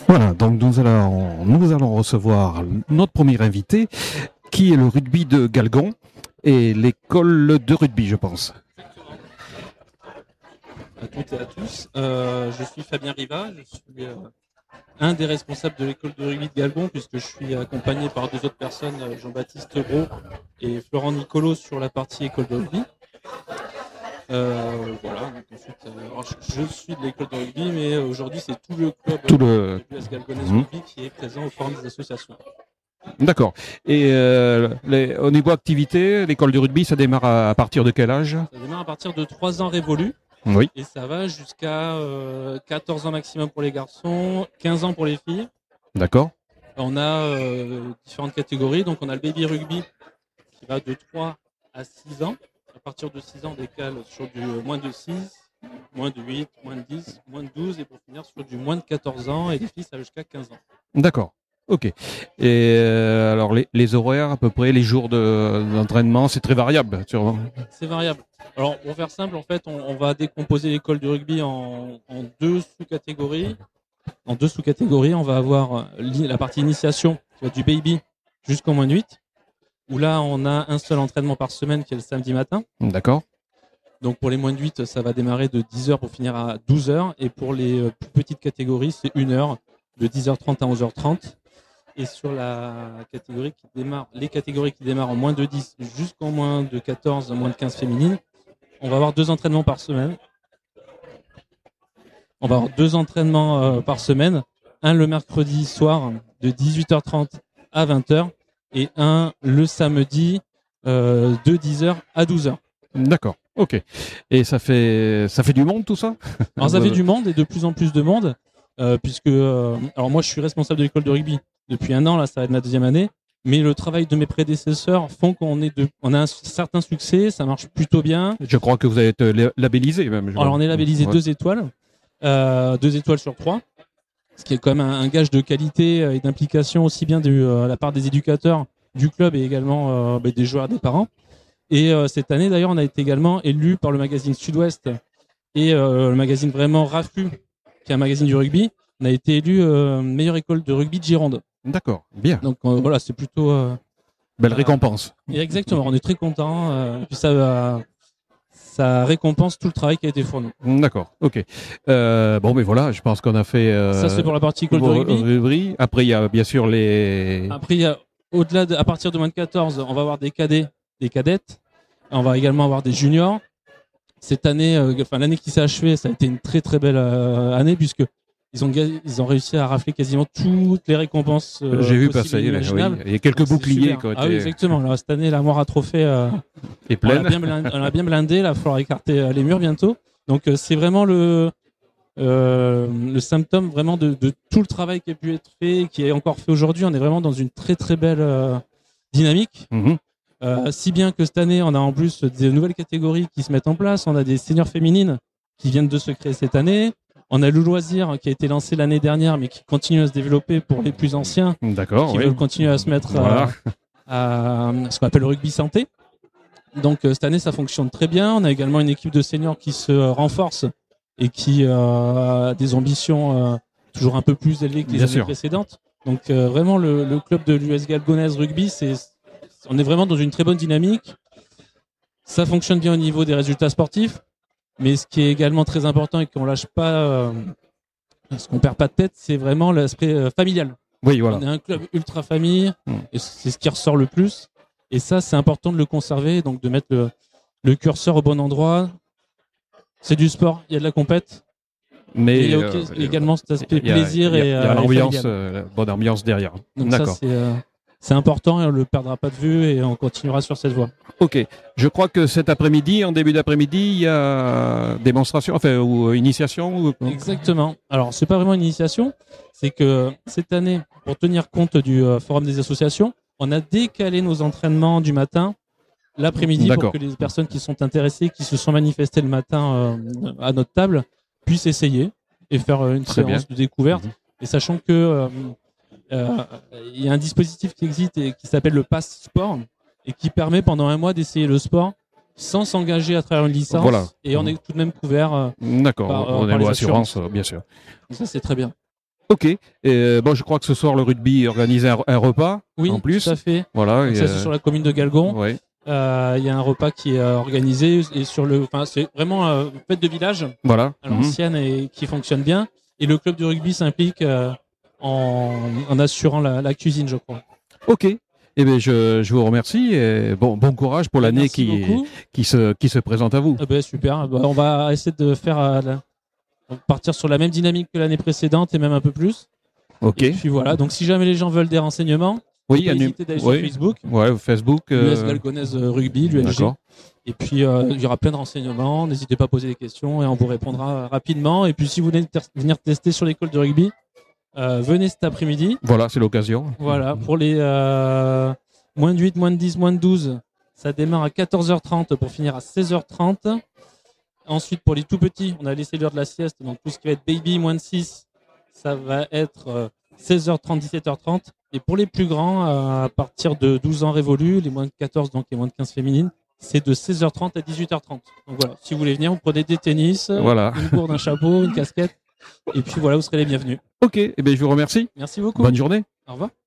Voilà, donc nous allons recevoir notre premier invité, qui est le rugby de Galgon et l'école de rugby, je pense. À toutes et à tous. Je suis Fabien Riva, je suis un des responsables de l'école de rugby de Galgon, puisque je suis accompagné par deux autres personnes, Jean-Baptiste Brault et Florent Nicolos sur la partie école de rugby. Voilà, donc ensuite, alors, je suis de l'école de rugby, mais aujourd'hui c'est tout le club de l'US Galgonnaise Rugby qui est présent au forum des associations. D'accord. Et au niveau activité, l'école de rugby, ça démarre à partir de quel âge? Ça démarre à partir de 3 ans révolus. Oui. Et ça va jusqu'à 14 ans maximum pour les garçons, 15 ans pour les filles. D'accord. On a différentes catégories. Donc on a le baby rugby qui va de 3 à 6 ans. À partir de 6 ans, on décale sur du moins de 6, moins de 8, moins de 10, moins de 12 et pour finir sur du moins de 14 ans et les filles ça va jusqu'à 15 ans. D'accord. Ok. Et alors les horaires à peu près, les jours d'entraînement, c'est très variable, sûrement. C'est variable. Alors pour faire simple, en fait, on va décomposer l'école du rugby en deux sous-catégories. En deux sous-catégories, on va avoir la partie initiation, qui va du baby jusqu'au moins de 8, où là on a un seul entraînement par semaine qui est le samedi matin. D'accord. Donc pour les moins de 8, ça va démarrer de 10h pour finir à 12h. Et pour les plus petites catégories, c'est 1 heure, de 10h30 à 11h30. Et sur les catégories qui démarrent en moins de 10 jusqu'en moins de 14, moins de 15 féminines, on va avoir 2 entraînements par semaine. On va avoir 2 entraînements par semaine. Un le mercredi soir de 18h30 à 20h et un le samedi de 10h à 12h. D'accord. Ok. Et ça fait du monde tout ça? Alors ça fait du monde et de plus en plus de monde, puisque alors moi je suis responsable de l'école de rugby depuis 1 an, là ça va être ma 2e année, mais le travail de mes prédécesseurs font qu'on a un certain succès, ça marche plutôt bien. Je crois que vous avez été labellisé même. Alors on est labellisé 2 étoiles, 2 étoiles sur 3, ce qui est quand même un gage de qualité et d'implication aussi bien de la part des éducateurs du club et également des joueurs et des parents. Et cette année d'ailleurs on a été également élu par le magazine Sud-Ouest et le magazine vraiment RAFU, qui est un magazine du rugby. On a été élu meilleure école de rugby de Gironde. D'accord, bien. Donc voilà, c'est plutôt belle récompense. Exactement, on est très content. Puis ça récompense tout le travail qui a été fourni. D'accord, ok. Bon, mais voilà, je pense qu'on a fait. Ça c'est pour la partie école de rugby. Après, il y a bien sûr les. Après, il y a à partir de moins de 14, on va avoir des cadets, des cadettes. On va également avoir des juniors. Cette année, l'année qui s'est achevée, ça a été une très très belle année puisque ils ont réussi à rafler quasiment toutes les récompenses. J'ai vu passer, il y a quelques boucliers. Ah oui, exactement. Alors, cette année, la moire à trophées est pleine. On a bien blindé. Là, il va falloir écarter les murs bientôt. Donc, c'est vraiment le symptôme vraiment de tout le travail qui a pu être fait, qui est encore fait aujourd'hui. On est vraiment dans une très très belle dynamique. Si bien que cette année, on a en plus des nouvelles catégories qui se mettent en place. On a des seniors féminines qui viennent de se créer cette année. On a le loisir qui a été lancé l'année dernière, mais qui continue à se développer pour les plus anciens. D'accord. Qui veulent continuer à se mettre à ce qu'on appelle le rugby santé. Donc cette année, ça fonctionne très bien. On a également une équipe de seniors qui se renforce et qui a des ambitions toujours un peu plus élevées que les années précédentes. Donc vraiment, le club de l'US Galgonnaise Rugby, on est vraiment dans une très bonne dynamique. Ça fonctionne bien au niveau des résultats sportifs. Mais ce qui est également très important et qu'on lâche pas, ce qu'on perd pas de tête, c'est vraiment l'aspect familial. Oui, voilà. On est un club ultra famille et c'est ce qui ressort le plus. Et ça, c'est important de le conserver, donc de mettre le curseur au bon endroit. C'est du sport, il y a de la compète. Mais il y a également cet aspect plaisir et il y a l'ambiance, bonne ambiance derrière. Donc d'accord. Ça, c'est important et on ne le perdra pas de vue et on continuera sur cette voie. Ok. Je crois que cet après-midi, en début d'après-midi, il y a démonstration, ou initiation. Exactement. Alors, c'est pas vraiment une initiation. C'est que cette année, pour tenir compte du forum des associations, on a décalé nos entraînements du matin l'après-midi pour que les personnes qui sont intéressées, qui se sont manifestées le matin à notre table, puissent essayer et faire une séance de découverte. Et sachant que il y a un dispositif qui existe et qui s'appelle le Pass Sport et qui permet pendant 1 mois d'essayer le sport sans s'engager à travers une licence. Voilà. Et on est tout de même couvert. D'accord. On a une assurance, bien sûr. Ça, c'est très bien. Ok. Bon, je crois que ce soir le rugby organise un repas. Oui, en plus. tout à fait. Voilà. Donc ça, c'est sur la commune de Galgon. Ouais. Il y a un repas qui est organisé et c'est vraiment une fête de village Voilà. à l'ancienne et qui fonctionne bien. Et le club de rugby s'implique en assurant la cuisine, je crois. Ok. Eh bien, je vous remercie et bon courage pour l'année qui se présente à vous. Super. On va essayer de faire partir sur la même dynamique que l'année précédente et même un peu plus. Ok. Et puis voilà. Donc si jamais les gens veulent des renseignements, oui, n'hésitez d'aller sur Facebook. Ouais, Facebook. L'US Galgonnaise Rugby, l'USG. D'accord. Et puis il y aura plein de renseignements. N'hésitez pas à poser des questions et on vous répondra rapidement. Et puis si vous voulez venir tester sur l'école de rugby, venez cet après-midi. Voilà, c'est l'occasion. Voilà, pour les moins de 8, moins de 10, moins de 12, ça démarre à 14h30 pour finir à 16h30. Ensuite, pour les tout petits, on a laissé l'heure de la sieste, donc tout ce qui va être baby, moins de 6, ça va être 16h30, 17h30. Et pour les plus grands, à partir de 12 ans révolus, les moins de 14, donc les moins de 15 féminines, c'est de 16h30 à 18h30. Donc voilà, si vous voulez venir, vous prenez des tennis, une gourde, un chapeau, une casquette. Et puis voilà, vous serez les bienvenus. Ok, eh bien, je vous remercie. Merci beaucoup. Bonne journée. Au revoir.